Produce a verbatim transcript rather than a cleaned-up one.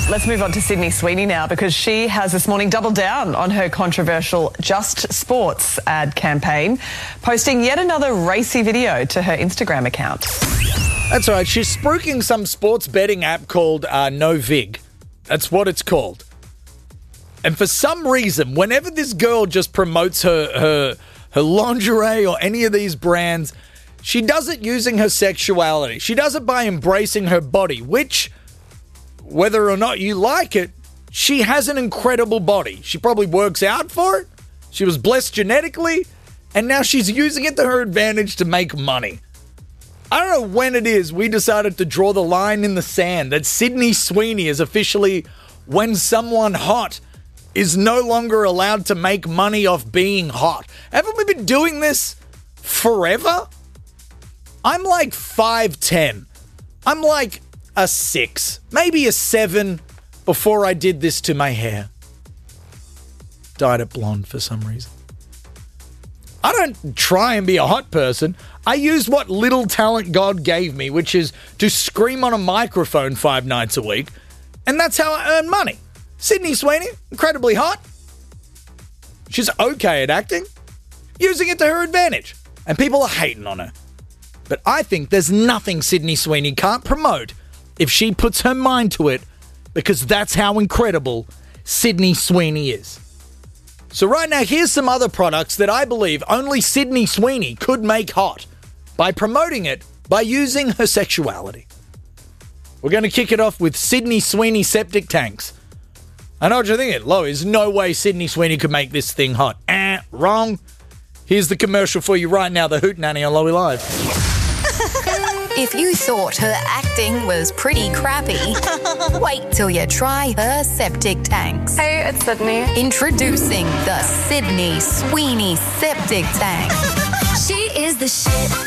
Let's move on to Sydney Sweeney now, because she has this morning doubled down on her controversial Just Sports ad campaign, posting yet another racy video to her Instagram account. That's right. She's spruiking some sports betting app called uh, NoVig. That's what it's called. And for some reason, whenever this girl just promotes her, her, her lingerie or any of these brands, she does it using her sexuality. She does it by embracing her body, which, whether or not you like it, she has an incredible body. She probably works out for it. She was blessed genetically, and now she's using it to her advantage to make money. I don't know when it is we decided to draw the line in the sand that Sydney Sweeney is officially when someone hot is no longer allowed to make money off being hot. Haven't we been doing this forever? I'm like five ten. I'm like a six, maybe a seven before I did this to my hair. Dyed it blonde for some reason. I don't try and be a hot person. I use what little talent God gave me, which is to scream on a microphone five nights a week, and that's how I earn money. Sydney Sweeney, incredibly hot. She's okay at acting, using it to her advantage, and people are hating on her. But I think there's nothing Sydney Sweeney can't promote if she puts her mind to it, because that's how incredible Sydney Sweeney is. So right now, here's some other products that I believe only Sydney Sweeney could make hot by promoting it by using her sexuality. We're going to kick it off with Sydney Sweeney septic tanks. I know what you're thinking. Lo, there's no way Sydney Sweeney could make this thing hot. Eh, wrong. Here's the commercial for you right now, the Hootenanny on Lowy Live. If you thought her acting was pretty crappy, wait till you try her septic tanks. Hey, it's Sydney. Introducing the Sydney Sweeney Septic Tank. She is the shit.